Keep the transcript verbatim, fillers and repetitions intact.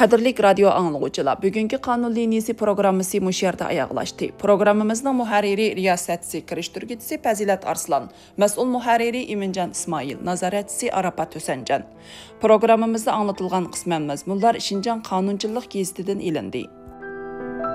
Qadirlik radio anlıqçılar, bugünkü qanun liniyasi programmasi mush yerda oyoqlashdi. Programmamizning muharriri riyosatchisi kirishtirguvchisi Fazilat Arslan, mas'ul muharriri Iminjan Ismoil, nazoratchisi Arafat Husanjan. Programmamizda anlatilgan qisman mazmunlar Şinjan qonunchilik gazetidan ilindi.